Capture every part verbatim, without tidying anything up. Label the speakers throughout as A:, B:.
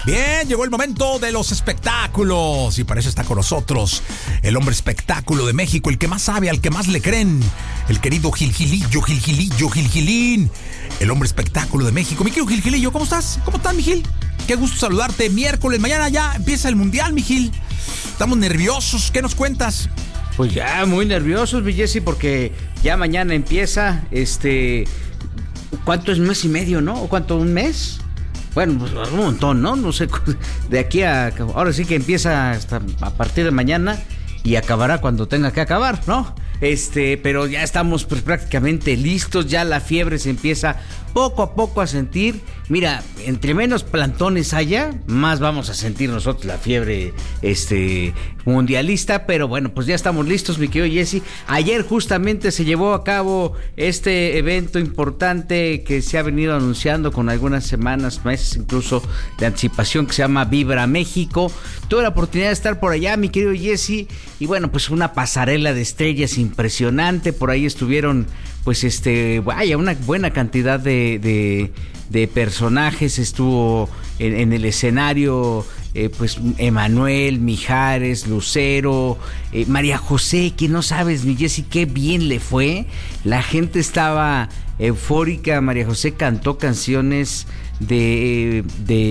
A: Bien, llegó el momento de los espectáculos y para eso está con nosotros el hombre espectáculo de México, el que más sabe, al que más le creen, el querido Gilgilillo, Gilgilillo, Gilgilín, el hombre espectáculo de México. Mi querido Gilgilillo, ¿cómo estás? ¿Cómo estás, mi Gil? Qué gusto saludarte. Miércoles, mañana ya empieza el Mundial, mi Gil. Estamos nerviosos, ¿qué nos cuentas?
B: Pues ya muy nerviosos, mi Jessy, porque ya mañana empieza, este, ¿cuánto es? Un mes y medio, ¿no? ¿O cuánto? ¿Un mes? Bueno, pues un montón, ¿no? No sé, de aquí a... Ahora sí que empieza hasta a partir de mañana y acabará cuando tenga que acabar, ¿no? Este, pero ya estamos pues prácticamente listos, ya la fiebre se empieza poco a poco a sentir. Mira, entre menos plantones haya, más vamos a sentir nosotros la fiebre este mundialista, pero bueno, pues ya estamos listos, mi querido Jessy. Ayer justamente se llevó a cabo este evento importante que se ha venido anunciando con algunas semanas, meses incluso de anticipación, que se llama Vibra México. Tuve la oportunidad de estar por allá, mi querido Jessy, y bueno, pues una pasarela de estrellas impresionante. Por ahí estuvieron pues este, vaya, una buena cantidad de, de, de personajes. Estuvo en, en el escenario eh, pues Emanuel, Mijares, Lucero, eh, María José, que no sabes, mi Jessy, qué bien le fue. La gente estaba eufórica. María José cantó canciones de,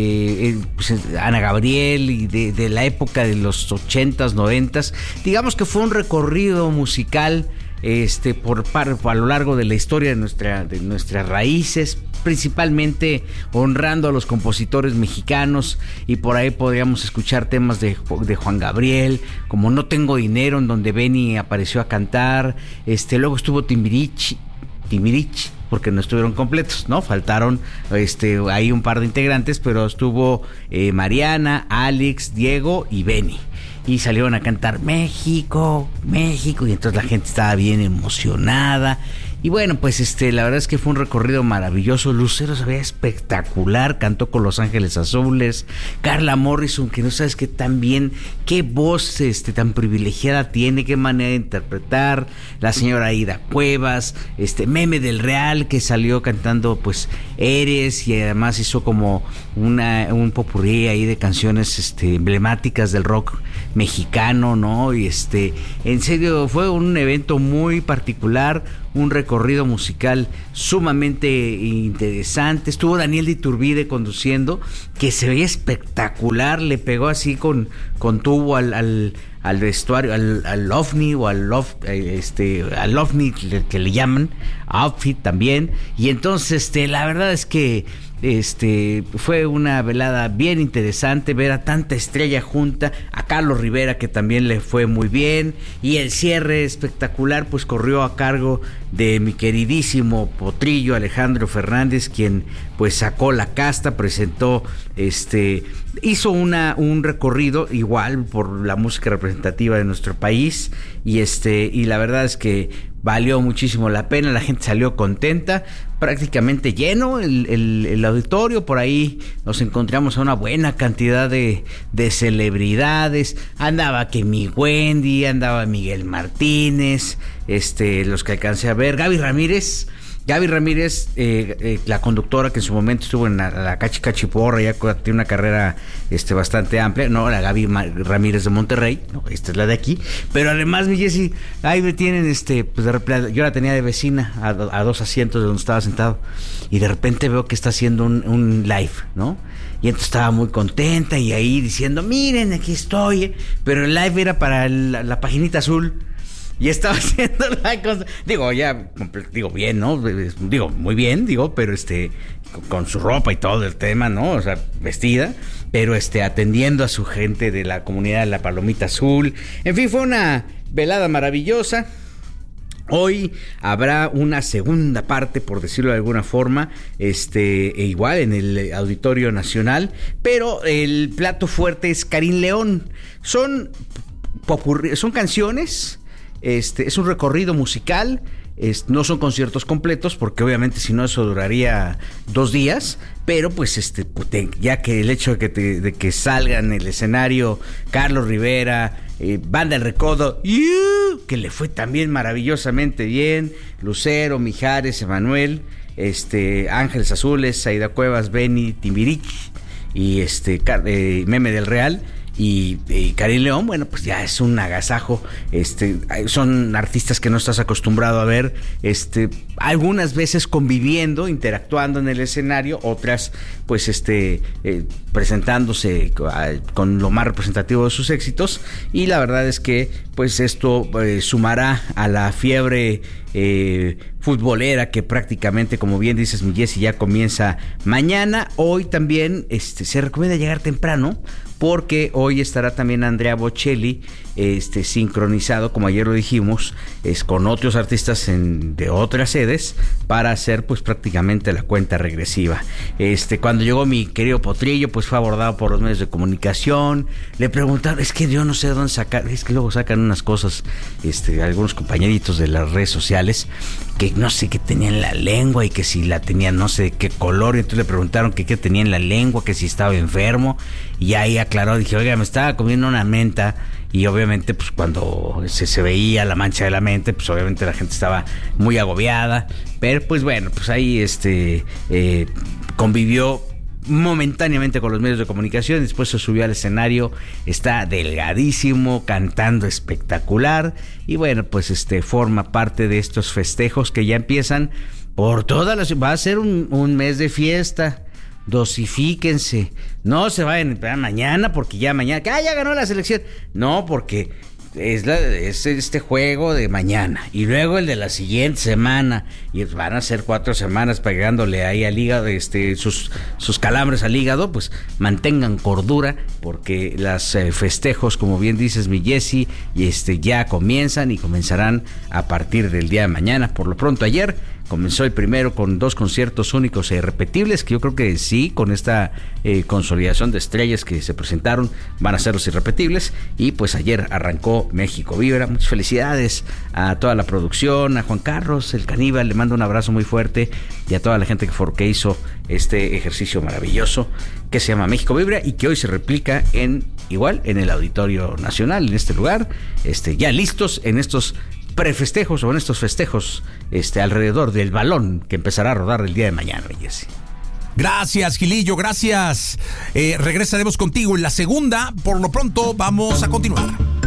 B: de pues, Ana Gabriel y de, de la época de los ochentas, noventas. Digamos que fue un recorrido musical este por, por a lo largo de la historia de nuestra de nuestras raíces, principalmente honrando a los compositores mexicanos, y por ahí podríamos escuchar temas de, de Juan Gabriel, como No Tengo Dinero, en donde Benny apareció a cantar. Este luego estuvo Timbiriche Timbiriche porque no estuvieron completos, ¿no? Faltaron este ahí un par de integrantes, pero estuvo eh, Mariana, Alex, Diego y Benny. Y salieron a cantar México, México, y entonces la gente estaba bien emocionada. Y bueno, pues este, la verdad es que fue un recorrido maravilloso. Lucero se veía espectacular, cantó con Los Ángeles Azules. Carla Morrison, que no sabes qué tan bien, qué voz este, tan privilegiada tiene, qué manera de interpretar. La señora Aida Cuevas, este Meme del Real, que salió cantando pues Eres, y además hizo como una, un popurrí ahí de canciones este, emblemáticas del rock mexicano, ¿no? Y este, en serio, fue un evento muy particular, un recorrido musical sumamente interesante. Estuvo Daniel de Iturbide conduciendo, que se veía espectacular, le pegó así con, con tubo al, al, al vestuario, al, al ovni o al off, este, al ovni que, que le llaman, outfit también. Y entonces, este, la verdad es que Este fue una velada bien interesante, ver a tanta estrella junta, a Carlos Rivera, que también le fue muy bien, y el cierre espectacular pues corrió a cargo de mi queridísimo potrillo Alejandro Fernández, quien pues sacó la casta, presentó este hizo una un recorrido igual por la música representativa de nuestro país, y este y la verdad es que valió muchísimo la pena. La gente salió contenta, prácticamente lleno el, el, el auditorio. Por ahí nos encontramos a una buena cantidad de, de celebridades. Andaba que mi Wendy, andaba Miguel Martínez, este, los que alcancé a ver, Gaby Ramírez. Gaby Ramírez, eh, eh, la conductora que en su momento estuvo en la, la Cachi Cachiporra, ya tiene una carrera este, bastante amplia. No, la Gaby Ramírez de Monterrey, no, esta es la de aquí. Pero además, mi Jessy, ahí me tienen, este, pues de repente, yo la tenía de vecina a, a dos asientos de donde estaba sentado, y de repente veo que está haciendo un, un live, ¿no? Y entonces estaba muy contenta y ahí diciendo, miren, aquí estoy. Pero el live era para el, la, la paginita azul. Y estaba haciendo la cosa, digo, ya, digo, bien, ¿no? Digo, muy bien, digo, pero este, con, con su ropa y todo el tema, ¿no? O sea, vestida, pero este, atendiendo a su gente de la comunidad de la Palomita Azul. En fin, fue una velada maravillosa. Hoy habrá una segunda parte, por decirlo de alguna forma, este, e igual en el Auditorio Nacional, pero el plato fuerte es Karim León. Son popurrí, son canciones. Este es un recorrido musical, es, no son conciertos completos, porque obviamente si no eso duraría dos días, pero pues este ya que el hecho de que, te, de que salgan en el escenario Carlos Rivera, eh, Banda El Recodo, ¡Yu! Que le fue también maravillosamente bien, Lucero, Mijares, Emanuel, este, Ángeles Azules, Aida Cuevas, Benny, Timbiriche, y este eh, Meme del Real. Y, y Karim León, bueno, pues ya es un agasajo. Este, son artistas que no estás acostumbrado a ver, este, algunas veces conviviendo, interactuando en el escenario, otras, pues, este, eh, presentándose con lo más representativo de sus éxitos. Y la verdad es que, pues, esto eh, sumará a la fiebre eh, futbolera que prácticamente, como bien dices, mi Jessy, ya comienza mañana. Hoy también, este, se recomienda llegar temprano, porque hoy estará también Andrea Bocelli, este, sincronizado, como ayer lo dijimos, es con otros artistas en, de otras sedes, para hacer pues prácticamente la cuenta regresiva. Este, cuando llegó mi querido Potrillo, pues fue abordado por los medios de comunicación, le preguntaron, es que yo no sé dónde sacar, es que luego sacan unas cosas, este, algunos compañeritos de las redes sociales, que no sé qué tenía en la lengua, y que si la tenía no sé de qué color, y entonces le preguntaron que qué tenía en la lengua, que si estaba enfermo, y ahí aclaró, dije, oiga, me estaba comiendo una menta. Y obviamente, pues cuando se, se veía la mancha de la mente, pues obviamente la gente estaba muy agobiada. Pero pues bueno, pues ahí este eh, convivió momentáneamente con los medios de comunicación. Después se subió al escenario, está delgadísimo, cantando espectacular. Y bueno, pues este forma parte de estos festejos que ya empiezan por toda la ciudad. Va a ser un, un mes de fiesta. Dosifíquense, no se vayan a esperar mañana porque ya mañana, que ah, ya ganó la selección. No, porque es, la, es este juego de mañana y luego el de la siguiente semana, y van a ser cuatro semanas pegándole ahí al hígado, este, sus, sus calambres al hígado. Pues mantengan cordura, porque los eh, festejos, como bien dices, mi Jessy, y este, ya comienzan y comenzarán a partir del día de mañana. Por lo pronto, ayer comenzó el primero con dos conciertos únicos e irrepetibles, que yo creo que sí, con esta eh, consolidación de estrellas que se presentaron, van a ser los irrepetibles. Y pues ayer arrancó México Vibra. Muchas felicidades a toda la producción, a Juan Carlos, el caníbal, le mando un abrazo muy fuerte, y a toda la gente que, for, que hizo este ejercicio maravilloso que se llama México Vibra, y que hoy se replica en igual en el Auditorio Nacional, en este lugar, este, ya listos en estos prefestejos o en estos festejos este, alrededor del balón que empezará a rodar el día de mañana, Jessy.
A: Gracias, Gilillo, gracias. Eh, regresaremos contigo en la segunda. Por lo pronto, vamos a continuar.